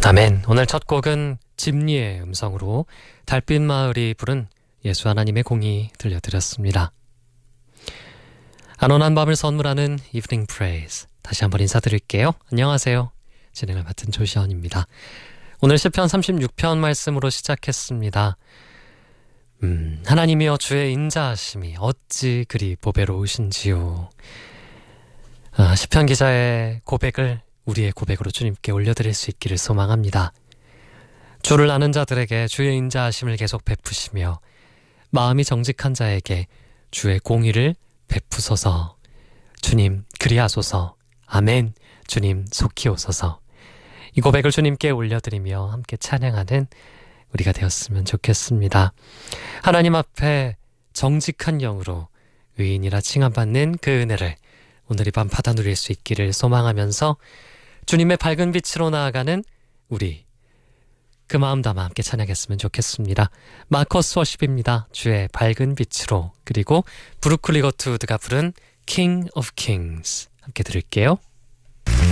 아멘. 오늘 첫 곡은 집리의 음성으로 달빛 마을이 부른 예수 하나님의 공이 들려드렸습니다. 안온한 밤을 선물하는 이브닝 프레이즈, 다시 한번 인사드릴게요. 안녕하세요. 진행을 맡은 조시현입니다. 오늘 시편 36편 말씀으로 시작했습니다. 하나님이여 주의 인자하심이 어찌 그리 보배로우신지요. 시편 기자의 고백을 우리의 고백으로 주님께 올려드릴 수 있기를 소망합니다. 주를 아는 자들에게 주의 인자하심을 계속 베푸시며 마음이 정직한 자에게 주의 공의를 베푸소서. 주님 그리하소서. 아멘. 주님 속히 오소서. 이 고백을 주님께 올려드리며 함께 찬양하는 우리가 되었으면 좋겠습니다. 하나님 앞에 정직한 영으로 의인이라 칭함받는 그 은혜를 오늘 이 밤 받아 누릴 수 있기를 소망하면서 주님의 밝은 빛으로 나아가는 우리, 그 마음 담아 함께 찬양했으면 좋겠습니다. 마커스 워십입니다. 주의 밝은 빛으로. 그리고 브루클리 거트우드가 부른 King of Kings 함께 들을게요.